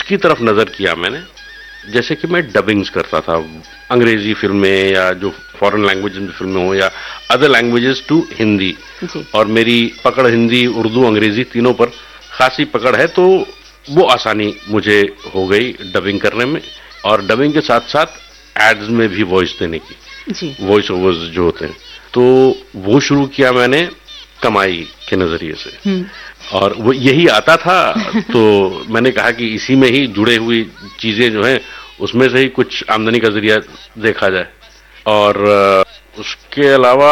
उसकी तरफ नजर किया मैंने, जैसे कि मैं डबिंग्स करता था अंग्रेजी फिल्में या जो फॉरेन लैंग्वेज में फिल्में हो या अदर लैंग्वेजेस टू हिंदी, और मेरी पकड़ हिंदी, उर्दू, अंग्रेजी तीनों पर खासी पकड़ है, तो वो आसानी मुझे हो गई डबिंग करने में। और डबिंग के साथ साथ एड्स में भी वॉइस देने की, वॉइस ओवर्स जो होते हैं, तो वो शुरू किया मैंने कमाई के नजरिए से, और वो यही आता था। तो मैंने कहा कि इसी में ही जुड़े हुई चीजें जो हैं उसमें से ही कुछ आमदनी का जरिया देखा जाए। और उसके अलावा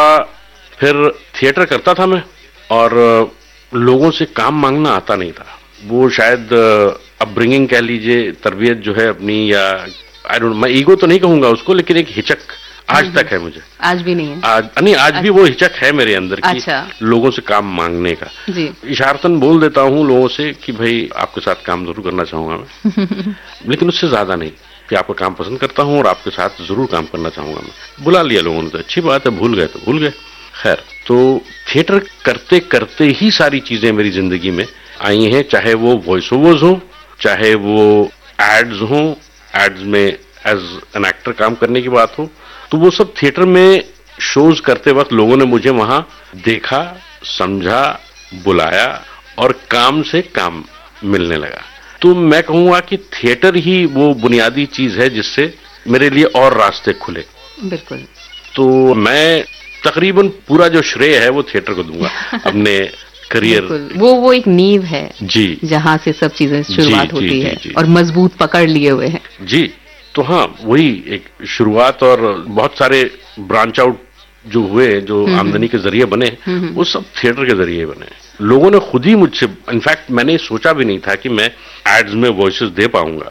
फिर थिएटर करता था मैं, और लोगों से काम मांगना आता नहीं था। वो शायद अपब्रिंगिंग कह लीजिए, तरबियत जो है अपनी, या आई डोंट, मैं ईगो तो नहीं कहूंगा उसको, लेकिन एक हिचक आज तक है मुझे। आज भी नहीं है? आज भी वो हिचक है मेरे अंदर की, लोगों से काम मांगने का। इशारतन बोल देता हूँ लोगों से कि भाई आपके साथ काम जरूर करना चाहूंगा मैं, लेकिन उससे ज्यादा नहीं कि आपका काम पसंद करता हूँ और आपके साथ जरूर काम करना चाहूंगा मैं। बुला लिया लोगों ने तो अच्छी बात है, भूल गए तो भूल गए। खैर, तो थिएटर करते करते ही सारी चीजें मेरी जिंदगी में आई हैं, चाहे वो वॉइस ओवर्स हो, चाहे वो एड्स हो, एड्स में एज एन एक्टर काम करने की बात हो, तो वो सब थिएटर में शोज करते वक्त लोगों ने मुझे वहां देखा, समझा, बुलाया, और काम से काम मिलने लगा। तो मैं कहूंगा कि थिएटर ही वो बुनियादी चीज है जिससे मेरे लिए और रास्ते खुले। बिल्कुल। तो मैं तकरीबन पूरा जो श्रेय है वो थिएटर को दूंगा अपने करियर। वो एक नींव है जी, जहां से सब चीजें शुरुआत होती है, और मजबूत पकड़ लिए हुए हैं जी। तो हाँ, वही एक शुरुआत, और बहुत सारे ब्रांच आउट जो हुए, जो आमदनी के जरिए बने, वो सब थिएटर के जरिए बने। लोगों ने खुद ही मुझसे, इनफैक्ट मैंने सोचा भी नहीं था कि मैं एड्स में वॉइसेस दे पाऊंगा।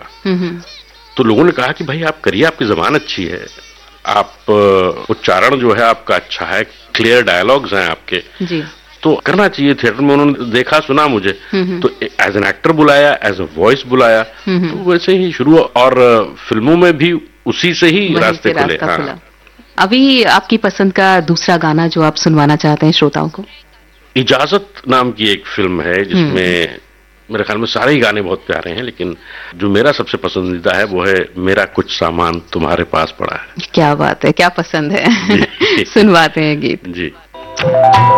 तो लोगों ने कहा कि भाई आप करिए, आपकी जबान अच्छी है, आप उच्चारण जो है आपका अच्छा है, क्लियर डायलॉग्स हैं आपके, तो करना चाहिए थिएटर में। उन्होंने देखा सुना मुझे, तो एज एन एक्टर बुलाया, एज अ वॉइस बुलाया, तो वैसे ही शुरू, और फिल्मों में भी उसी से ही रास्ते खुले। हाँ। अभी आपकी पसंद का दूसरा गाना जो आप सुनवाना चाहते हैं श्रोताओं को? इजाजत नाम की एक फिल्म है जिसमें मेरे ख्याल में सारे ही गाने बहुत प्यारे हैं, लेकिन जो मेरा सबसे पसंदीदा है वो है मेरा कुछ सामान तुम्हारे पास पड़ा है। क्या बात है, क्या पसंद है। सुनवाते हैं गीत। जी।